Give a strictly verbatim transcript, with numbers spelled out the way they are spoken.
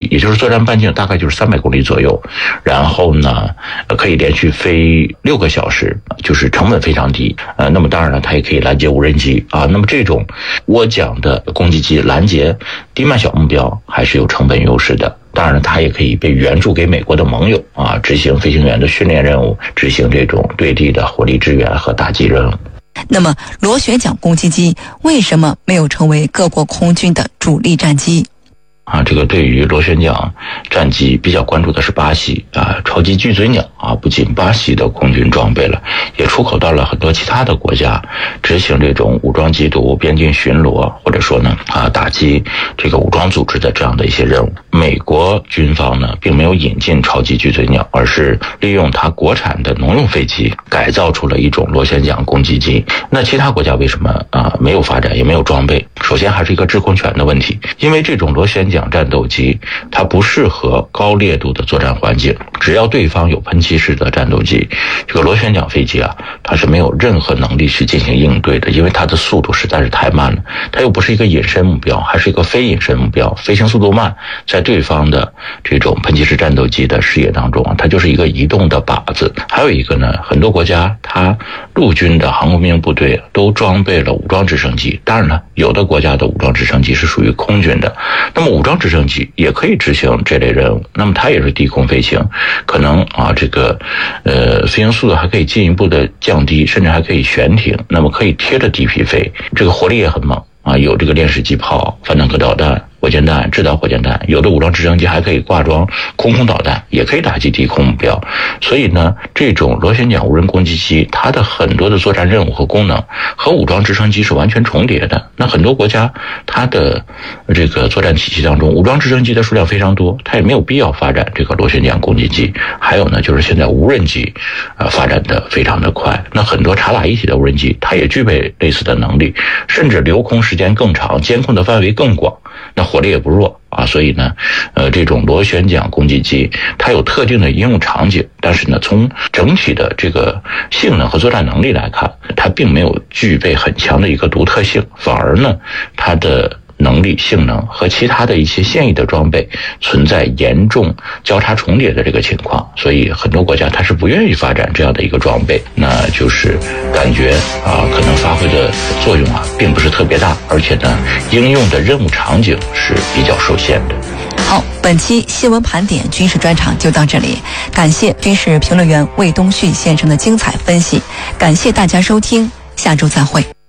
也就是作战半径大概就是三百公里左右，然后呢可以连续飞六个小时，就是成本非常低。呃，那么当然了，它也可以拦截无人机啊。那么这种涡桨的攻击机拦截低慢小目标还是有成本优势的。当然了，它也可以被援助给美国的盟友啊，执行飞行员的训练任务，执行这种对地的火力支援和打击任务。 那么螺旋桨攻击机为什么没有成为各国空军的主力战机？ 啊，这个对于螺旋桨战机比较关注的是巴西啊，超级巨嘴鸟啊，不仅巴西的空军装备了，也出口到了很多其他的国家，执行这种武装缉毒、边境巡逻，或者说呢啊打击这个武装组织的这样的一些任务。美国军方呢并没有引进超级巨嘴鸟，而是利用它国产的农用飞机改造出了一种螺旋桨攻击机。那其他国家为什么啊没有发展也没有装备？首先还是一个制空权的问题，因为这种螺旋桨战斗机它不适合高烈度的作战环境，只要对方有喷气式的战斗机，这个螺旋桨飞机啊它是没有任何能力去进行应对的，因为它的速度实在是太慢了，它又不是一个隐身目标，还是一个非隐身目标，飞行速度慢，在对方的这种喷气式战斗机的视野当中啊，它就是一个移动的靶子。还有一个呢，很多国家它陆军的航空兵部队都装备了武装直升机，当然了，有的国家的武装直升机是属于空军的，那么武装直升机也可以执行这类任务，那么它也是低空飞行，可能啊这个呃飞行速度还可以进一步的降低，甚至还可以悬停，那么可以贴着地皮飞，这个火力也很猛啊，有这个链式机炮、反坦克导弹、火箭弹、制导火箭弹，有的武装直升机还可以挂装空空导弹，也可以打击低空目标。所以呢，这种螺旋桨无人攻击机，它的很多的作战任务和功能和武装直升机是完全重叠的。那很多国家它的这个作战体系当中，武装直升机的数量非常多，它也没有必要发展这个螺旋桨攻击机。还有呢，就是现在无人机呃发展的非常的快，那很多察打一体的无人机，它也具备类似的能力，甚至留空时间更长，监控的范围更广，那火力也不弱啊。所以呢呃这种螺旋桨攻击机它有特定的应用场景，但是呢从整体的这个性能和作战能力来看，它并没有具备很强的一个独特性，反而呢它的能力性能和其他的一些现役的装备存在严重交叉重叠的这个情况，所以很多国家它是不愿意发展这样的一个装备，那就是感觉啊可能发挥的作用啊并不是特别大，而且呢应用的任务场景是比较受限的。 好，本期新闻盘点军事专场就到这里，感谢军事评论员魏东旭先生的精彩分析，感谢大家收听，下周再会。